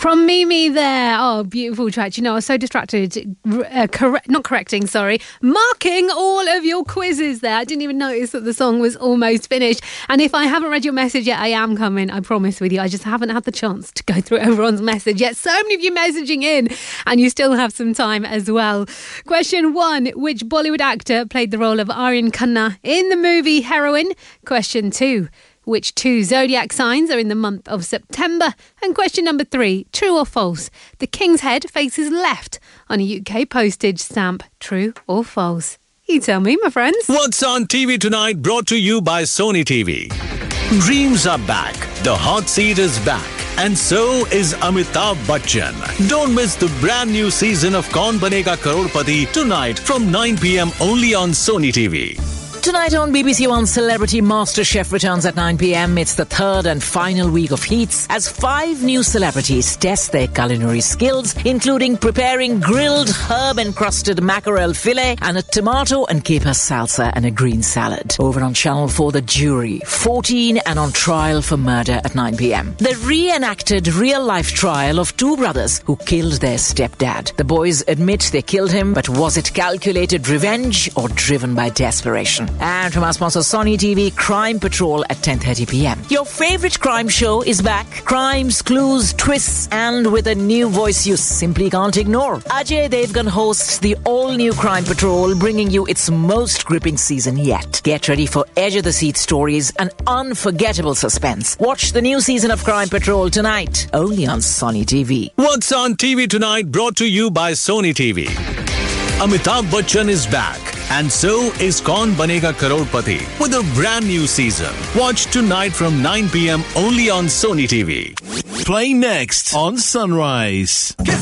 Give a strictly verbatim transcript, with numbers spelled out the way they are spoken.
From Mimi there. Oh, beautiful track. You know, I was so distracted. Uh, correct, not correcting, sorry. Marking all of your quizzes there. I didn't even notice that the song was almost finished. And if I haven't read your message yet, I am coming. I promise with you. I just haven't had the chance to go through everyone's message yet. So many of you messaging in, and you still have some time as well. Question one. Which Bollywood actor played the role of Aryan Khanna in the movie Heroine? Question two. Which two zodiac signs are in the month of September? And question number three, true or false? The King's head faces left on a U K postage stamp. True or false? You tell me, my friends. What's on T V tonight, brought to you by Sony T V. Dreams are back. The hot seat is back. And so is Amitabh Bachchan. Don't miss the brand new season of Kaun Banega Crorepati tonight from nine p.m. only on Sony T V. Tonight on B B C One, Celebrity MasterChef returns at nine p.m. It's the third and final week of heats as five new celebrities test their culinary skills, including preparing grilled herb-encrusted mackerel fillet and a tomato and caper salsa and a green salad. Over on Channel four, The Jury, fourteen and on trial for murder at nine p.m. The reenacted real-life trial of two brothers who killed their stepdad. The boys admit they killed him, but was it calculated revenge or driven by desperation? And from our sponsor Sony T V, Crime Patrol at ten thirty p.m. Your favourite crime show is back. Crimes, clues, twists, and with a new voice you simply can't ignore. Ajay Devgan hosts the all-new Crime Patrol, bringing you its most gripping season yet. Get ready for edge-of-the-seat stories and unforgettable suspense. Watch the new season of Crime Patrol tonight, only on Sony T V. What's on T V tonight, brought to you by Sony T V. Amitabh Bachchan is back. And so is Kaun Banega Crorepati with a brand new season. Watch tonight from nine p.m. only on Sony T V. Play next on Sunrise.